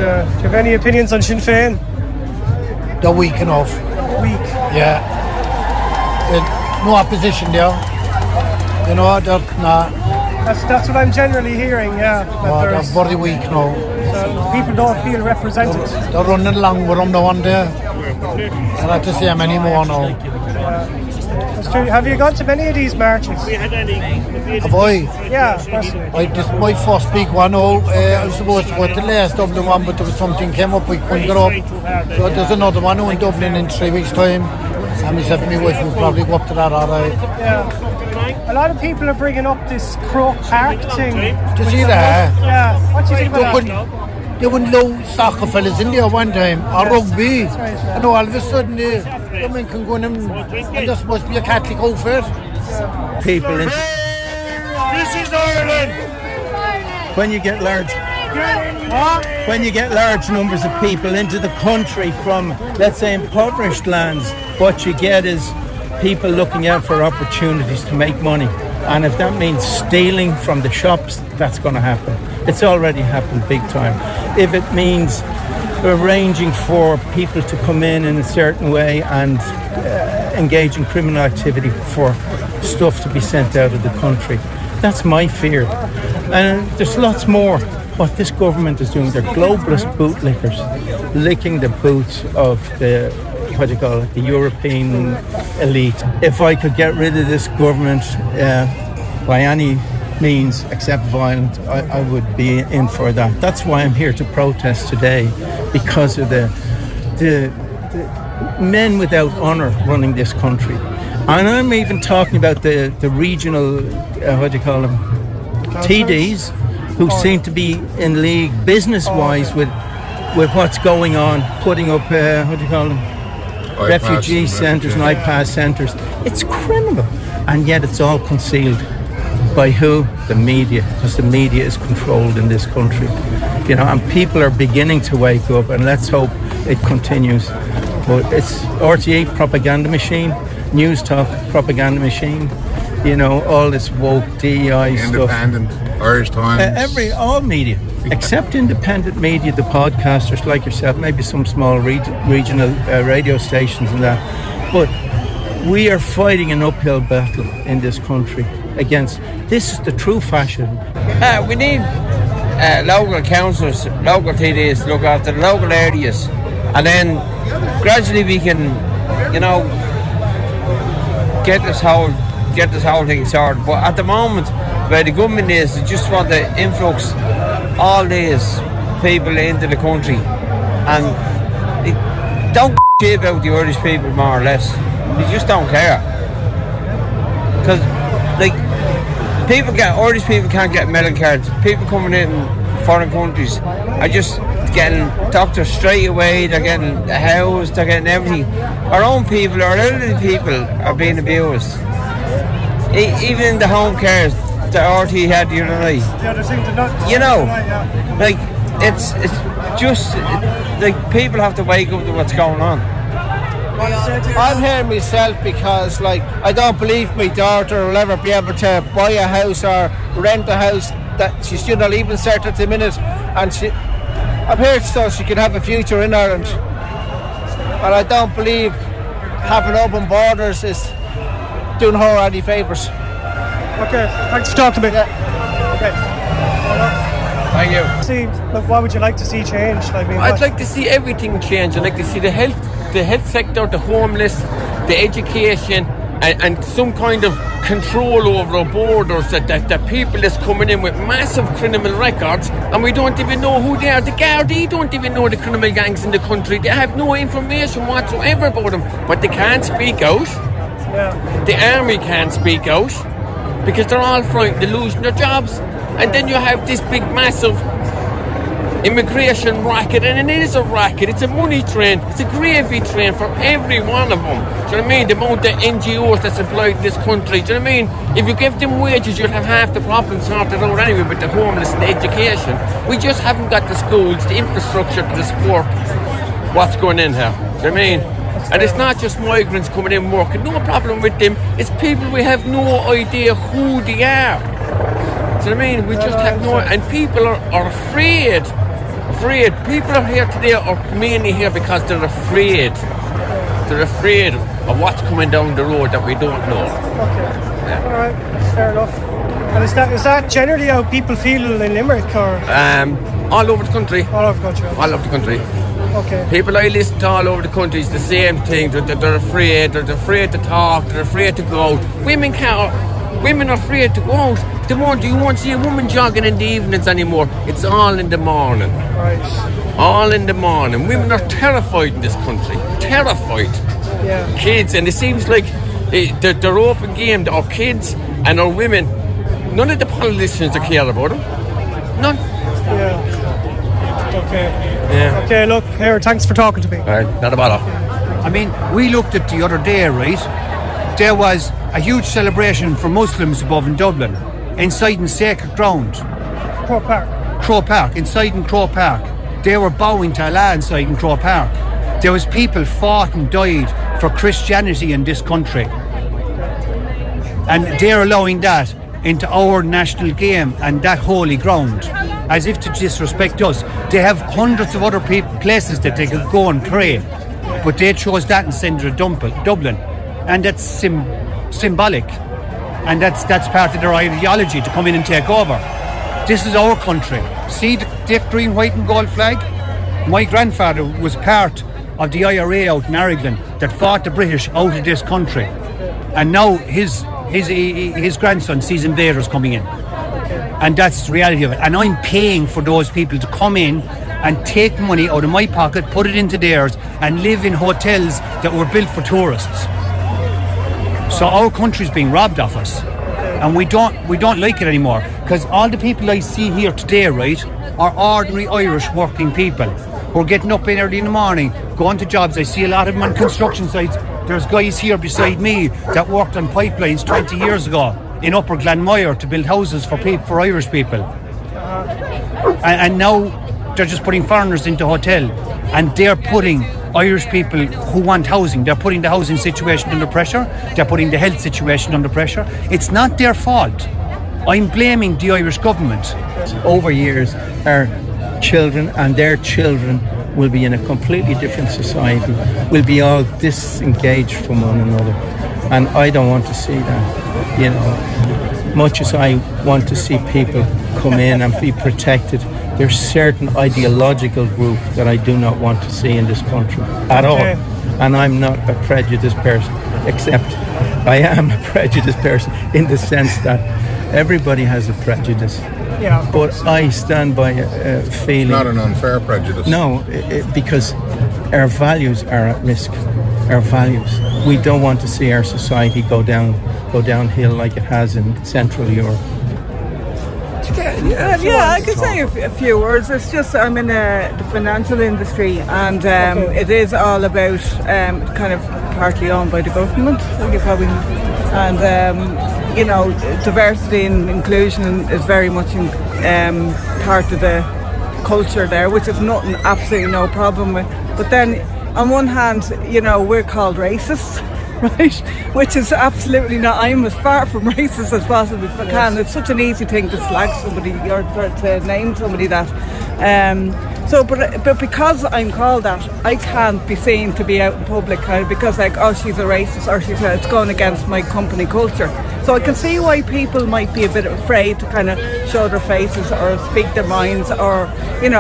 Do you have any opinions on Sinn Féin? They're weak enough. Weak? Yeah. No opposition there. You know, they're not. That's what I'm generally hearing, yeah. They're very weak now. So people don't feel represented. They're running along with them the one day. I don't to see them anymore now. That's true. Have you gone to many of these marches? Have I? Yeah, personally. This is my first big one. I was supposed to go to the last Dublin one, but there was something came up, we couldn't get up. So there's another one in Dublin in 3 weeks' time. And we said to my wife, we'll probably go up to that, alright. Yeah. A lot of people are bringing up this Croke Park thing. Do you see that? Yeah. What do you think about that? They wouldn't allow soccer fellas in there one time, or rugby. And all of a sudden, the women can go in and they're supposed to be a Catholic outfit. People in. This is Ireland! When you get large numbers of people into the country from, let's say, impoverished lands, what you get is people looking out for opportunities to make money. And if that means stealing from the shops, that's going to happen. It's already happened big time. If it means arranging for people to come in a certain way and engage in criminal activity for stuff to be sent out of the country, that's my fear. And there's lots more. What this government is doing, they're globalist bootlickers, licking the boots of the European elite. If I could get rid of this government by any means except violent, I would be in for that. That's why I'm here to protest today, because of the men without honour running this country. And I'm even talking about the regional, TDs, who seem to be in league business-wise with what's going on, putting up, refugee centres and IPAS centres. It's criminal. And yet it's all concealed. By who? The media, because the media is controlled in this country. You know, and people are beginning to wake up, and let's hope it continues. But it's RTE propaganda machine, News Talk propaganda machine, you know, all this woke DEI Independent, stuff. Irish Times. All media, except independent media, the podcasters like yourself, maybe some small regional radio stations and that. But we are fighting an uphill battle in this country against, this is the true fascism. We need local councillors, local TDs to look after the local areas, and then gradually we can, you know, get this whole thing sorted. But at the moment, where the government is, they just want to influx all these people into the country, and they don't care about the Irish people, more or less. They just don't care, because like Irish people can't get medical cards. People coming in foreign countries are just getting doctors straight away. They're getting a house, they're getting everything. Our own people, our elderly people, are being abused. Even in the home cares that RT had the other night. You know, like it's just like people have to wake up to what's going on. I'm here myself because, like, I don't believe my daughter will ever be able to buy a house or rent a house that she's still not leaving cert at the minute, and I'm here so she can have a future in Ireland. And I don't believe having open borders is doing her any favours. Okay, thanks for talking to me. Okay. Thank you. See, look, what would you like to see change? I'd like to see everything change. I'd like to see the health sector, the homeless, the education, and some kind of control over our borders, that people is coming in with massive criminal records and we don't even know who they are. The Gardaí don't even know the criminal gangs in the country. They have no information whatsoever about them, but they can't speak out. Yeah. The army can't speak out because they're all frightened of losing their jobs. And then you have this big massive immigration racket, and it is a racket, it's a money train, it's a gravy train for every one of them. Do you know what I mean? The amount of NGOs that's employed in this country, do you know what I mean? If you give them wages, you'll have half the problems sorted out anyway with the homeless and the education. We just haven't got the schools, the infrastructure to support what's going in here. Do you know what I mean? And it's not just migrants coming in working, no problem with them, it's people we have no idea who they are. Do you know what I mean? We just have no, and people are afraid of afraid. People are here today are mainly here because they're afraid. They're afraid of what's coming down the road that we don't know. Okay. Yeah. All right. Fair enough. And is that generally how people feel in Limerick, or? All over the country. All over the country. All over the country. Okay. People I listen to all over the country is the same thing. They're afraid. They're afraid to talk. They're afraid to go out. Women are afraid to go out. You won't see a woman jogging in the evenings anymore. It's all in the morning. Right. All in the morning. Women are terrified in this country. Terrified. Yeah. Kids, and it seems like they're open game. Our kids and our women. None of the politicians are care about them. None. Yeah. Okay. Yeah. Okay, look, here, thanks for talking to me. All right, not a bother. I mean, we looked at the other day, right? There was a huge celebration for Muslims above in Dublin, inside in Sacred Ground. Croke Park. Croke Park, inside in Croke Park. They were bowing to Allah inside in Croke Park. There was people fought and died for Christianity in this country. And they're allowing that into our national game and that holy ground, as if to disrespect us. They have hundreds of other places that they could go and pray, but they chose that and sent it to Dublin, and that's symbolic, and that's part of their ideology to come in and take over. This is our country. See the green, white and gold flag? My grandfather was part of the IRA out in Aragon that fought the British out of this country, and now his grandson sees invaders coming in, and that's the reality of it. And I'm paying for those people to come in and take money out of my pocket, put it into theirs, and live in hotels that were built for tourists. So our country's being robbed of us, and we don't like it anymore, because all the people I see here today, right, are ordinary Irish working people who are getting up in early in the morning, going to jobs. I see a lot of them on construction sites. There's guys here beside me that worked on pipelines 20 years ago in Upper Glanmire to build houses for Irish people. And now they're just putting foreigners into hotel, and they're putting Irish people who want housing, they're putting the housing situation under pressure, they're putting the health situation under pressure. It's not their fault. I'm blaming the Irish government. Over years, our children and their children will be in a completely different society. We'll be all disengaged from one another, and I don't want to see that. You know, much as I want to see people come in and be protected, there's certain ideological group that I do not want to see in this country at all. And I'm not a prejudiced person, except I am a prejudiced person in the sense that everybody has a prejudice. Yeah, but I stand by a feeling. Not an unfair prejudice. No, because our values are at risk. Our values. We don't want to see our society go downhill like it has in Central Europe. Yeah, I could say a few words. It's just I'm in the financial industry, and it is all about kind of partly owned by the government. You probably, and you know, diversity and inclusion is very much part of the culture there, which is nothing, absolutely no problem with. But then, on one hand, you know, we're called racist, right? Which is absolutely not. I'm as far from racist as possible as I can. It's such an easy thing to slag somebody or to name somebody that. But because I'm called that, I can't be seen to be out in public kind of because like, oh, she's a racist, or it's going against my company culture. So I can see why people might be a bit afraid to kind of show their faces or speak their minds, or I'm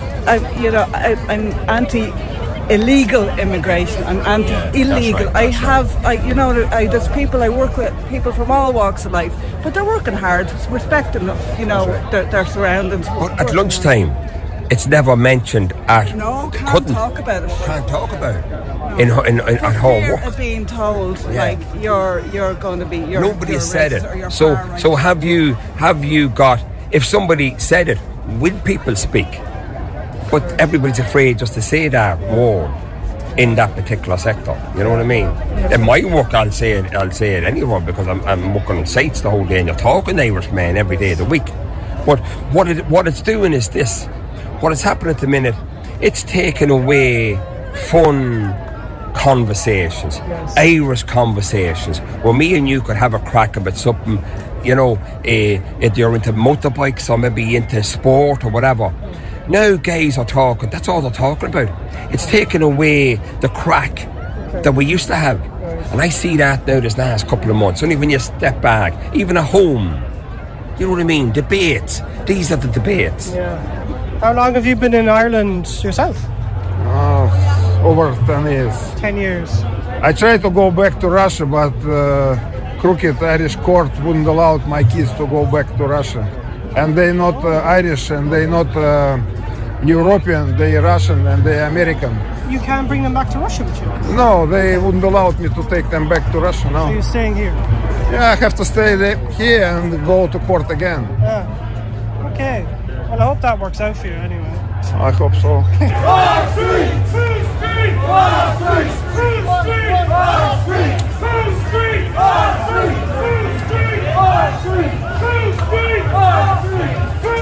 anti-illegal immigration. I'm anti-illegal. Right. There's people I work with, people from all walks of life, but they're working hard, respecting, their surroundings. But at lunchtime, it's never mentioned at. No, can't talk about it. Can't talk about it at home. Of being told like you're going to be. Nobody said it. So have you got? If somebody said it, will people speak? But everybody's afraid just to say that word in that particular sector. You know what I mean? In my work, I'll say it anywhere because I'm working on sites the whole day, and you're talking to Irishmen every day of the week. But what it's doing is this. What is happening at the minute, it's taking away fun conversations, Irish conversations, where me and you could have a crack about something, if you're into motorbikes or maybe into sport or whatever. Now gays are talking, that's all they're talking about. It's taking away the crack that we used to have. And I see that now this last couple of months. Only when you step back, even at home, you know what I mean? Debates. These are the debates. Yeah. How long have you been in Ireland yourself? Over 10 years. 10 years. I tried to go back to Russia, but crooked Irish court wouldn't allow my kids to go back to Russia. And they're not Irish, and they're not European, they're Russian and they're American. You can't bring them back to Russia with you? No, they wouldn't allow me to take them back to Russia, no. So you're staying here? Yeah, I have to stay here and go to court again. Yeah. Okay. Well, I hope that works out for you anyway. I hope so. Wall Street! Wall Street! Wall Street! Wall Street! Wall Street! Wall Street! Wall Street! Wall Street! Wall Street! Wall Street!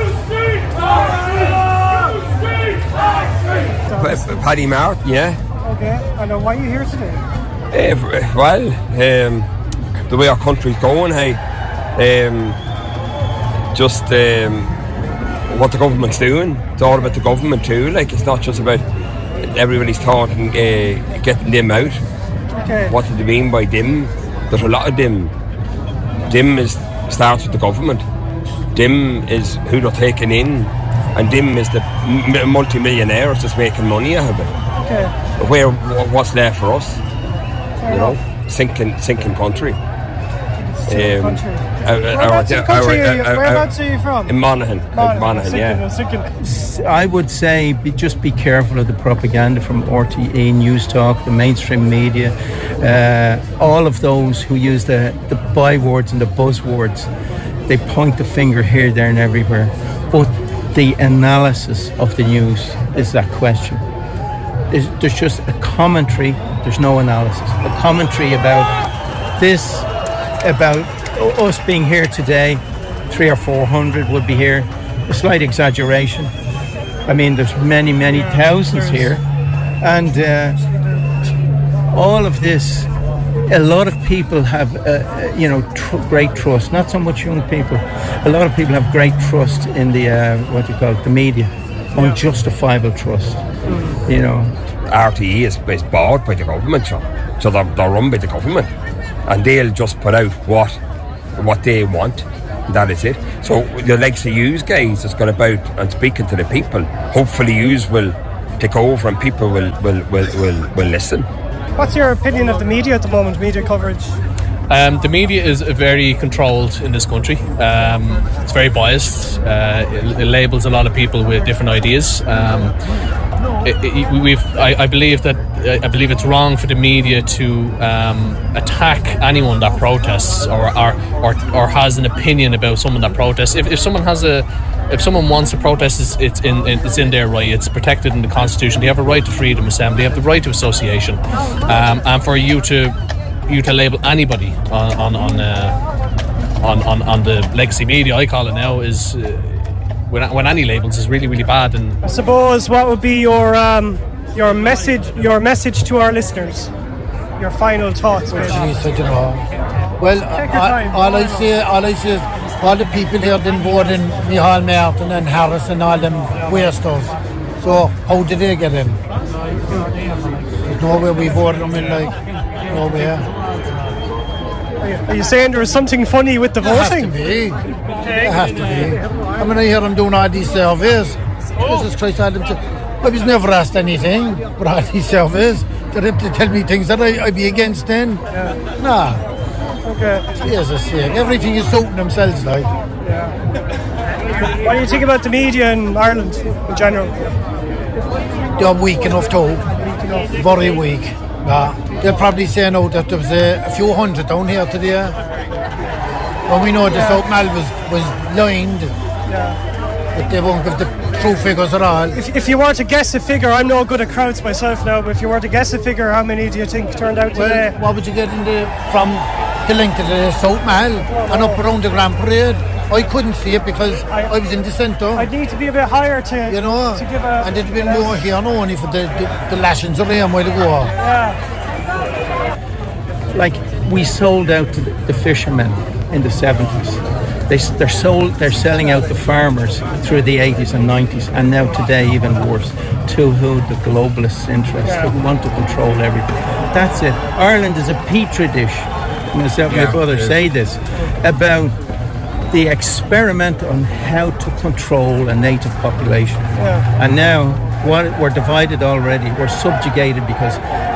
Paddy Martin, yeah. Okay. I know. Why are you here today? The way our country's going, hey. What the government's doing. It's all about the government too. Like, it's not just about everybody's talking, getting them out. Okay. What do they mean by dim? There's a lot of dim. Dim starts with the government. Dim is who they're taking in, and dim is the multi-millionaires that's making money out of it. Okay. What's there for us? You know, sinking country. Whereabouts are you from? In Monaghan, yeah. I would say just be careful of the propaganda from RTE, News Talk, the mainstream media, all of those who use the bywords and the buzzwords. They point the finger here, there and everywhere. But the analysis of the news is that question. There's just a commentary, there's no analysis. A commentary about this, about us being here today, 300 or 400 would be here. A slight exaggeration. I mean, there's many, many thousands here. And all of this, a lot of people have, great trust. Not so much young people. A lot of people have great trust in the, the media. Unjustifiable trust. You know. RTE is bought by the government, so they're run by the government. And they'll just put out what they want. That is it. So the likes of yous guys that's gone about and speaking to the people, hopefully yous will take over and people will listen. What's your opinion of the media at the moment, media coverage? The media is very controlled in this country. It's very biased. It labels a lot of people with different ideas. I believe it's wrong for the media to attack anyone that protests or has an opinion about someone that protests. If someone wants to protest, it's in their right. It's protected in the Constitution. They have a right to freedom of assembly. They have the right to association. And for you to label anybody on the legacy media, I call it now, is. When any labels is really, really bad. And I suppose, what would be your message to our listeners? Your final thoughts, maybe? I don't know. Well, all I say is all the people here didn't vote in Micheál Martin and Harris and all them wasters. So how did they get in? There's nowhere we voted them in, like, nowhere. Are you saying there was something funny with the voting? There has to be. I mean, I hear them doing all these surveys. Jesus Christ, I was never asked anything but all these surveys. They have to tell me things that I'd be against then. Yeah. Nah. Okay. Jesus sake, everything is suiting themselves, like. Yeah. What do you think about the media in Ireland in general? They're weak enough too. Very weak. Nah. They'll probably say now that there was a few hundred down here today. Well, we know the South Mall was lined, but they won't give the true figures at all. If you were to guess a figure, I'm no good at crowds myself now, but if you were to guess a figure, how many do you think turned out today? Well, what would you get from the length of the South Mall and up around the Grand Parade? I couldn't see it because I was in the centre. I'd need to be a bit higher to give a... And there'd been more here now, only for the lashings of rain while ago. Yeah. Like, we sold out to the fishermen in the 70s. They're selling out the farmers through the 80s and 90s, and now today even worse, to who the globalists' interests who want to control everything. That's it. Ireland is a petri dish. Myself and my brother say this about the experiment on how to control a native population. And now we're divided already. We're subjugated because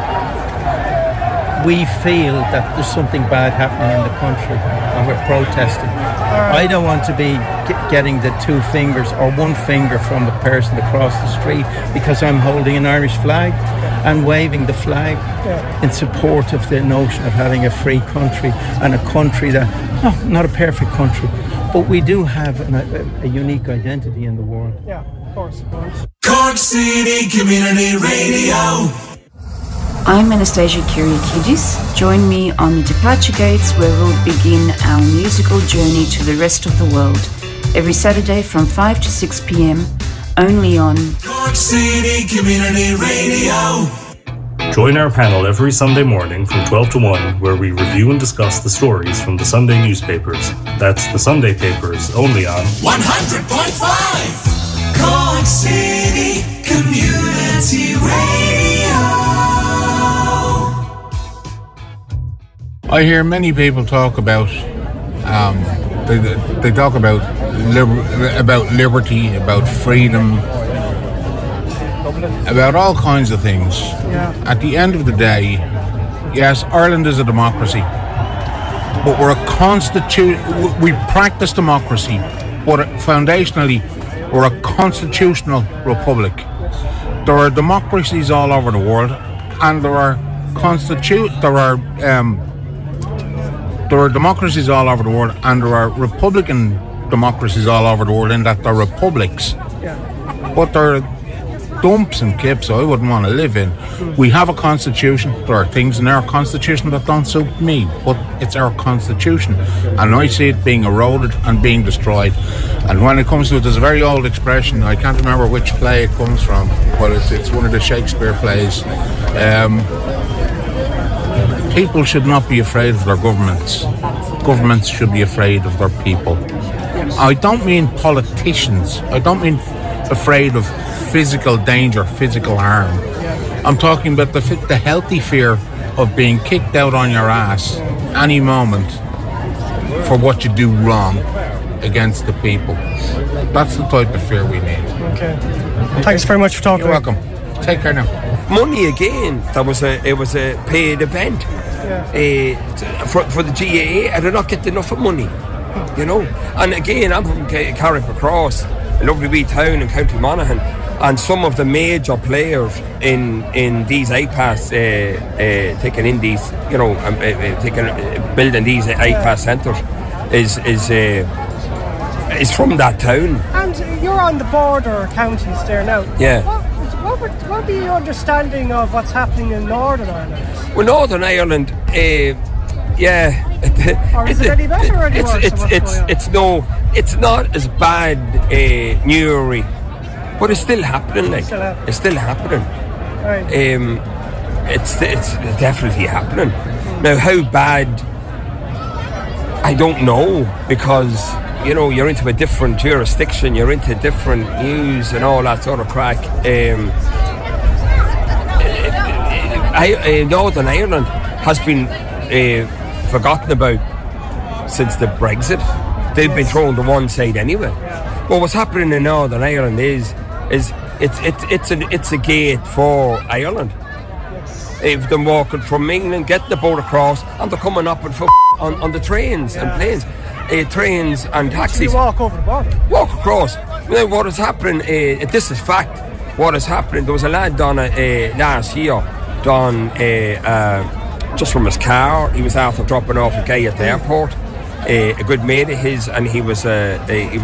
we feel that there's something bad happening in the country and we're protesting. I don't want to be getting the two fingers or one finger from the person across the street because I'm holding an Irish flag and waving the flag in support of the notion of having a free country and a country that, not a perfect country, but we do have a unique identity in the world. Yeah, of course. Cork City Community Radio. I'm Anastasia Kyriakidis. Join me on the Departure Gates, where we'll begin our musical journey to the rest of the world. Every Saturday from 5 to 6 p.m, only on Cork City Community Radio. Join our panel every Sunday morning from 12 to 1, where we review and discuss the stories from the Sunday newspapers. That's the Sunday papers, only on 100.5 Cork City Community Radio. I hear many people talk about they talk about liberty, about freedom, about all kinds of things. At the end of the day, yes, Ireland is a democracy, but we're a we practice democracy, but foundationally we're a constitutional republic. There are democracies all over the world, and there are democracies all over the world, and there are republican democracies all over the world in that they're republics. But they're dumps and clips I wouldn't want to live in. We have a constitution. There are things in our constitution that don't suit me, but it's our constitution, and I see it being eroded and being destroyed. And when it comes to it, there's a very old expression, I can't remember which play it comes from, but it's one of the Shakespeare plays. People should not be afraid of their governments. Governments should be afraid of their people. I don't mean politicians. I don't mean afraid of physical danger, physical harm. I'm talking about the healthy fear of being kicked out on your ass any moment for what you do wrong against the people. That's the type of fear we need. Okay. Thanks very much for talking. You're welcome. Take care now. Money again. It was a paid event. For the GAA, I did not get enough of money, you know. And again, I'm from Carrickmacross, a lovely wee town in County Monaghan, and some of the major players in these iPass taking in these, you know, building these iPass centres is from that town. And you're on the border counties there now. Yeah. What would be your understanding of what's happening in Northern Ireland? Well, Northern Ireland, or is it any better or any worse? It's not as bad, Newry, but it's still happening. It's still happening. Right. It's definitely happening. Now, how bad? I don't know, because you know, you're into a different jurisdiction, you're into different news and all that sort of crack. Northern Ireland has been forgotten about since the Brexit. They've been thrown to one side anyway. But what's happening in Northern Ireland is it's a gate for Ireland. If they're walking from England, getting the boat across, and they're coming up on the trains and planes. Trains and taxis. You walk over the border. Walk across. Now, what is happening? This is fact. What is happening? There was a lad done last year, just from his car. He was after dropping off a guy at the airport, a good mate of his, and he was a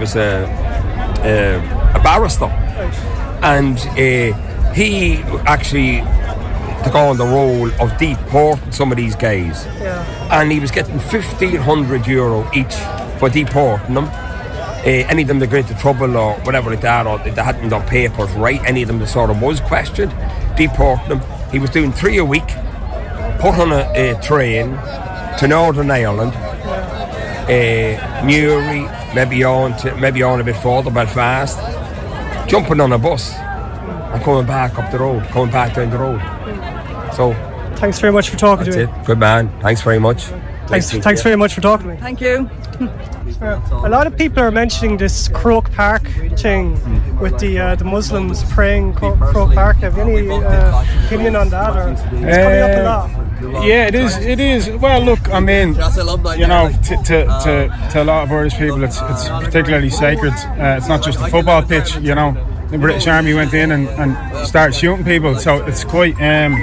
barrister, and he actually took on the role of deporting some of these guys. And he was getting €1,500 each for deporting them. Any of them that got into trouble or whatever like that, or they hadn't done papers right, any of them that sort of was questioned, deporting them. He was doing 3 a week, put on a train to Northern Ireland, Newry, maybe on a bit further, Belfast, jumping on a bus and coming back up the road, coming back down the road. So thanks very much for talking to me. That's it. Good man. Thanks very much. Thanks very much for talking to me. Thank you. A lot of people are mentioning this Croke Park thing with the Muslims praying Croke Park. Have you any opinion on that? Or it's coming up a lot. Yeah, it is. Well, look, I mean, you know, to a lot of Irish people, it's particularly sacred. It's not just a football pitch, you know. The British Army went in and started shooting people, so it's quite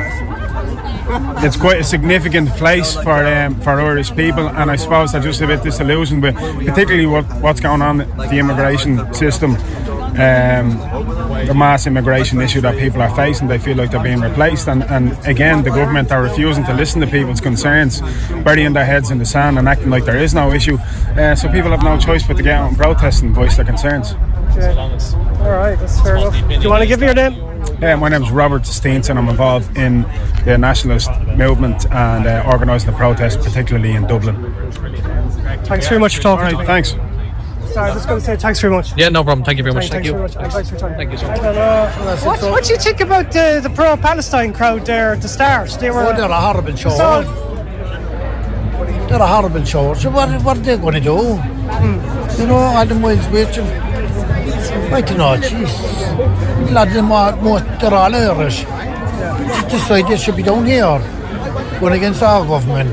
a significant place for Irish people, and I suppose they're just a bit disillusioned with particularly what's going on with the immigration system, the mass immigration issue that people are facing. They feel like they're being replaced, and again the government are refusing to listen to people's concerns, burying their heads in the sand and acting like there is no issue, so people have no choice but to get out and protest and voice their concerns. Okay. Alright, that's fair enough. Do you want to give me your name? My name is Robert Steenson. I'm involved in the nationalist movement and organising the protest, particularly in Dublin. Thanks very much for talking to me. Thanks. Sorry, I was just going to say thanks very much. Yeah, no problem. Thank you very much. Thanks very much. Thanks for your time. Thank you so much. What do you think about the pro-Palestine crowd there at the start? They're a horrible show. They're a horrible show. So what are they going to do? You know, all the miles waiting. I don't know, Jesus. A lot of them they're all Irish. Just decide they should be down here, going against our government.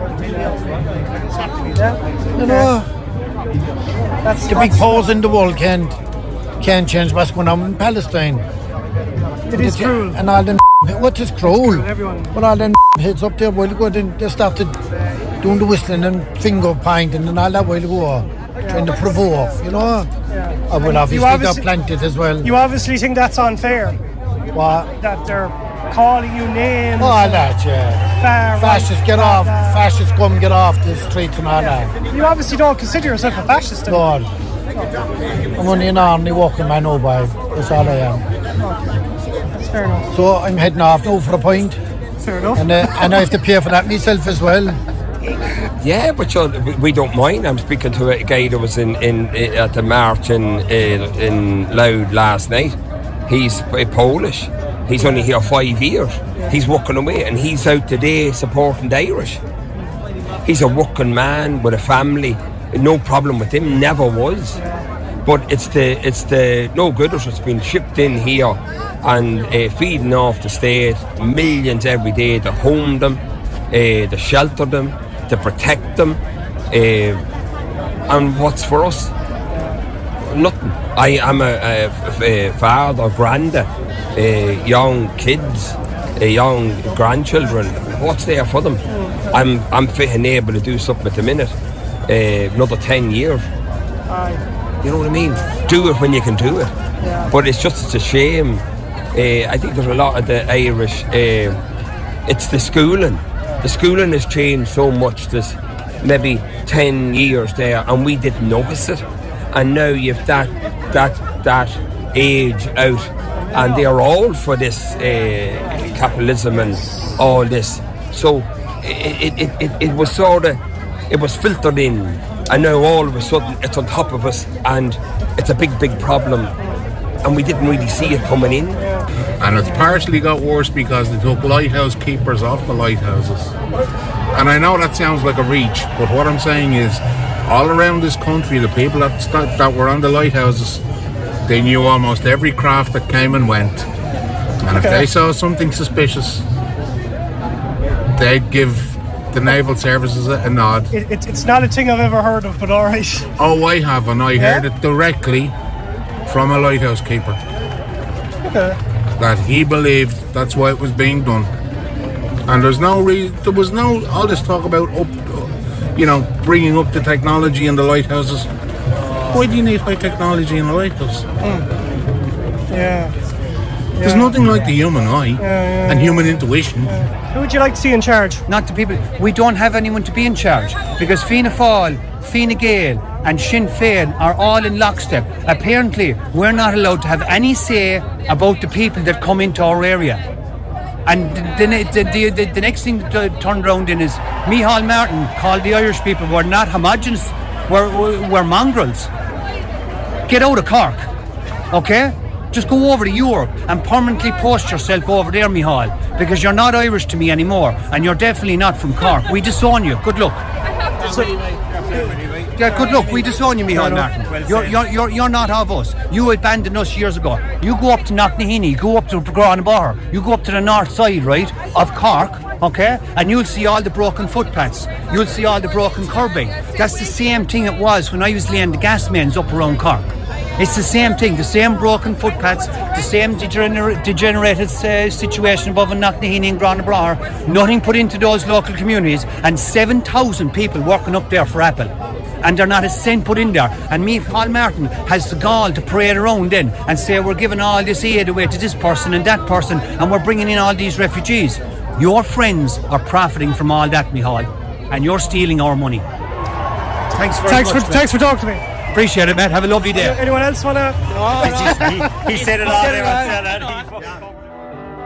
You know, the big powers in the world can't change what's going on in Palestine. It is cruel. And all them what is cruel? Well, all them heads up there a while ago, then they started doing the whistling and finger pointing and all that while ago, trying to provoke, you know. I will obviously got planted as well. You obviously think that's unfair? What? That they're calling you names. All that, yeah. Fascists get off. Fascists come get off the streets and all that. You obviously don't consider yourself a fascist. God. I'm only an ordinary walking man, no boy. That's all I am. That's fair enough. So I'm heading off now for a pint. Fair enough. And I have to pay for that myself as well. Yeah, but we don't mind. I'm speaking to a guy that was in at the march in Louth last night. He's Polish. He's only here 5 years. He's walking away, and he's out today supporting the Irish. He's a working man with a family. No problem with him. Never was. But it's the no-gooders that's been shipped in here and feeding off the state. Millions every day. They home them, they shelter them, to protect them, and what's for us? Nothing. I am a father, granda, young kids, young grandchildren. What's there for them? I'm fit and able to do something at the minute. Another 10 years. You know what I mean? Do it when you can do it. But it's a shame. I think there's a lot of the Irish. It's the schooling. The schooling has changed so much this maybe 10 years there, and we didn't notice it. And now you've that age out, and they're all for this capitalism and all this. So it was it was filtered in, and now all of a sudden it's on top of us, and it's a big problem, and we didn't really see it coming in. And it's partially got worse because they took lighthouse keepers off the lighthouses. And I know that sounds like a reach, but what I'm saying is, all around this country, the people that were on the lighthouses, they knew almost every craft that came and went. And if they saw something suspicious, they'd give the naval services a nod. It's not a thing I've ever heard of, but all right. Oh, I have, and I heard it directly from a lighthouse keeper. Okay. That he believed that's why it was being done. And there was no all this talk about bringing up the technology in the lighthouses. Why do you need high technology in a lighthouse? There's nothing like the human eye and human intuition. Who would you like to see in charge? Not the people. We don't have anyone to be in charge because Fianna Fáil, Fine Gael and Sinn Féin are all in lockstep. Apparently, we're not allowed to have any say about the people that come into our area. And the next thing that turned around in is Micheál Martin called the Irish people were not homogenous We're mongrels. Get out of Cork, okay? Just go over to Europe and permanently post yourself over there, Micheál, because you're not Irish to me anymore, and you're definitely not from Cork. We disown you. Good luck. Yeah, good luck. We disown you, Micheál Martin. You're not of us. You abandoned us years ago. You go up to Knocknaheeny, go up to Granabar, you go up to the north side, right, of Cork, okay, and you'll see all the broken footpaths. You'll see all the broken curbing. That's the same thing it was when I was laying the gas mains up around Cork. It's the same thing, the same broken footpaths, the same degenerated situation above in Knocknaheeny and Granabar. Nothing put into those local communities, and 7,000 people working up there for Apple. And they're not a cent put in there. And me, Paul Martin, has the gall to parade around then and say we're giving all this aid away to this person and that person, and we're bringing in all these refugees. Your friends are profiting from all that, Micheál, and you're stealing our money. Thanks very much. Thanks for talking to me. Appreciate it, Matt. Have a lovely day. Anyone else want to? He said it all there.